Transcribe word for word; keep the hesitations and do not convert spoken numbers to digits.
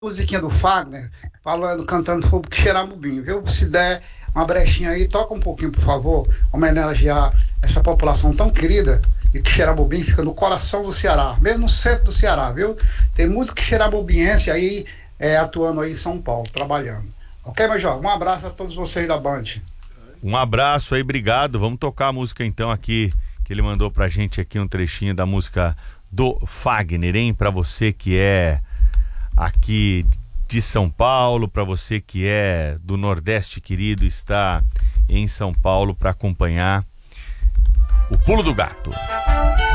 Musiquinha do Fagner, falando, cantando Fogo que Cheirar Bubinho, viu? Se der uma brechinha aí, toca um pouquinho, por favor, homenagear essa população tão querida. E que Xerabubim fica no coração do Ceará, mesmo no centro do Ceará, viu? Tem muito que Xerabubiense aí é, atuando aí em São Paulo, trabalhando. Ok, Major? Um abraço a todos vocês da Band. Um abraço aí, obrigado. Vamos tocar a música então aqui, que ele mandou pra gente aqui um trechinho da música do Fagner, hein? Pra você que é aqui de São Paulo, para você que é do Nordeste querido, está em São Paulo para acompanhar o Pulo do Gato.